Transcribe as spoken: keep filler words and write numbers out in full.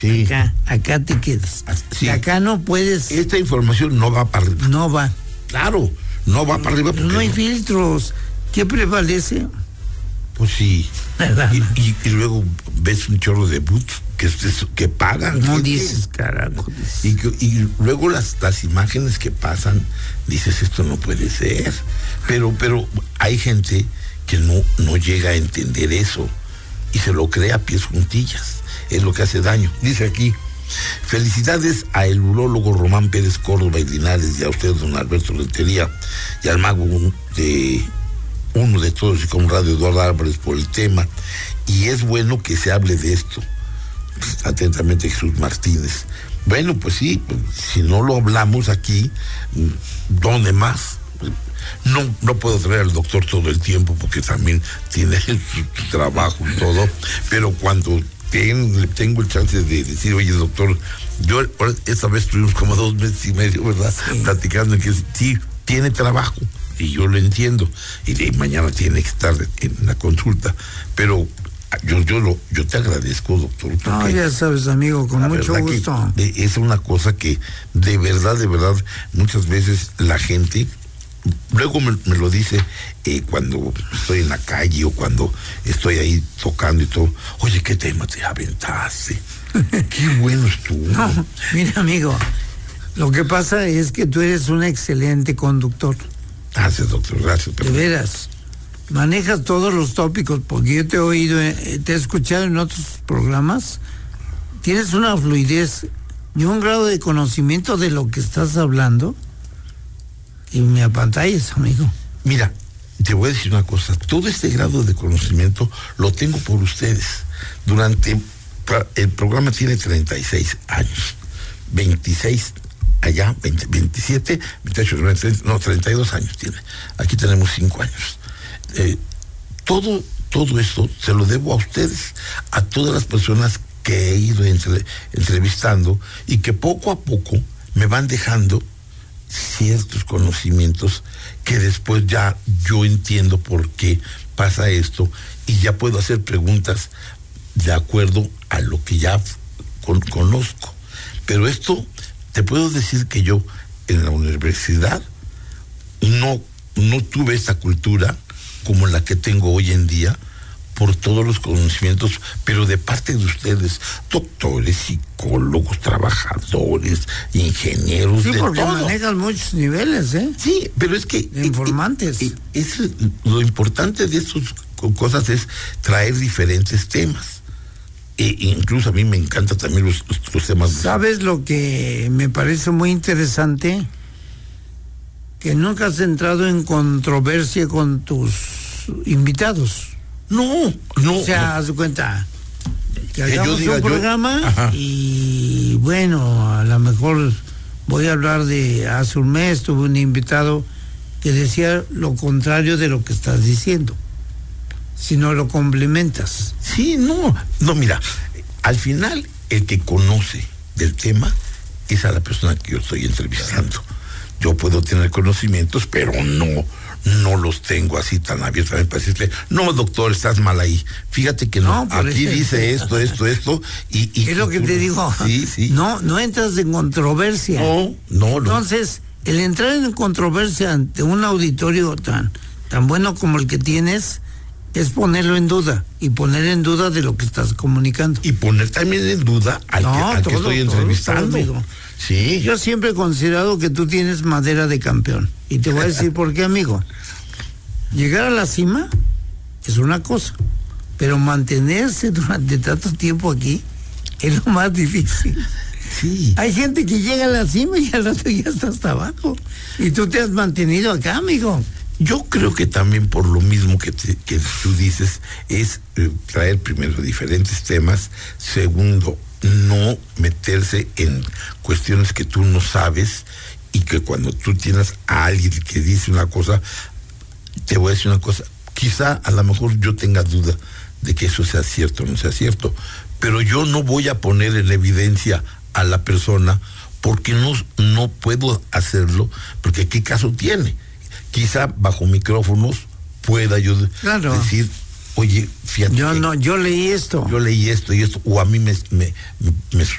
Sí. Acá, acá te quedas. Sí. Acá no puedes. Esta información no va para arriba. No va. Claro, no va para arriba. No hay no. filtros. ¿Qué prevalece? Pues sí. Y, y, y luego ves un chorro de boots que, que pagan. No gente. dices, carajo. Y, y luego las, las imágenes que pasan, dices, esto no puede ser. Pero, pero hay gente que no, no llega a entender eso y se lo cree a pies juntillas. Es lo que hace daño. Dice aquí: felicidades a el urólogo Román Pérez Córdoba y Linares, y a usted, don Alberto Rentería, y al mago de uno de todos y con Radio Eduardo Álvarez por el tema. Y es bueno que se hable de esto. Pues, atentamente, Jesús Martínez. Bueno, pues sí, si no lo hablamos aquí, ¿dónde más? No, no puedo traer al doctor todo el tiempo porque también tiene su, su trabajo y todo, pero cuando ten, tengo el chance de decir, oye, doctor, yo esta vez tuvimos como dos meses y medio, ¿verdad? Sí. Platicando en que sí, tiene trabajo, y yo lo entiendo, y de mañana tiene que estar en la consulta, pero yo yo lo yo te agradezco, doctor. No, ya sabes, amigo, con mucho gusto. Es una cosa que de verdad, de verdad, muchas veces la gente luego me, me lo dice eh, cuando estoy en la calle o cuando estoy ahí tocando y todo. Oye, ¿qué tema te aventaste? Qué bueno estuvo. No, mira, amigo, lo que pasa es que tú eres un excelente conductor. Gracias, doctor, gracias. De veras, manejas todos los tópicos, porque yo te he oído, te he escuchado en otros programas. Tienes una fluidez y un grado de conocimiento de lo que estás hablando. Y me apantallas, amigo. Mira, te voy a decir una cosa. Todo este grado de conocimiento lo tengo por ustedes. Durante... El programa tiene treinta y seis años. veintiséis allá, veinte, veintisiete, veintiocho, treinta, no, treinta y dos años tiene. Aquí tenemos cinco años. Eh, todo, todo esto se lo debo a ustedes, a todas las personas que he ido entre, entrevistando y que poco a poco me van dejando ciertos conocimientos que después ya yo entiendo por qué pasa esto y ya puedo hacer preguntas de acuerdo a lo que ya con, conozco. Pero esto, te puedo decir que yo en la universidad no, no tuve esta cultura como la que tengo hoy en día, por todos los conocimientos, pero de parte de ustedes, doctores, psicólogos, trabajadores, ingenieros, sí, de porque todo. Manejas muchos niveles, ¿eh? Sí, pero es que... De informantes. Eh, eh, es, lo importante de estas cosas es traer diferentes temas. E incluso a mí me encantan también los, los, los temas... ¿Sabes lo que me parece muy interesante? Que nunca has entrado en controversia con tus invitados. No, no. O sea, no. haz de cuenta que Que hagamos diga, un programa yo, y bueno, a lo mejor voy a hablar de hace un mes tuve un invitado que decía lo contrario de lo que estás diciendo, si no lo complementas. Sí, no, no, mira, al final el que conoce del tema es a la persona que yo estoy entrevistando. Yo puedo tener conocimientos, pero no, no los tengo así tan abiertamente para decirle, no, doctor, estás mal ahí. Fíjate que no, no aquí ese... dice esto, esto, esto, y... y es lo que te digo. Sí, sí. No, no entras en controversia. No, no, no. Entonces, el entrar en controversia ante un auditorio tan, tan bueno como el que tienes, es ponerlo en duda, y poner en duda de lo que estás comunicando. Y poner también en duda al, no, que, al todo, que estoy entrevistando. Todo, todo, sí. Yo siempre he considerado que tú tienes madera de campeón. Y te voy a decir por qué, amigo. Llegar a la cima es una cosa, pero mantenerse durante tanto tiempo aquí es lo más difícil. Sí. Hay gente que llega a la cima y al rato ya está hasta abajo. Y tú te has mantenido acá, amigo. Yo creo que también por lo mismo que, te, que tú dices, es eh, traer primero diferentes temas, segundo, no meterse en cuestiones que tú no sabes y que cuando tú tienes a alguien que dice una cosa, te voy a decir una cosa, quizá a lo mejor yo tenga duda de que eso sea cierto o no sea cierto, pero yo no voy a poner en evidencia a la persona porque no, no puedo hacerlo, porque ¿qué caso tiene? Quizá bajo micrófonos pueda yo claro. decir, oye, fíjate. Yo no, yo leí esto. Yo leí esto y esto, o a mí me, me, me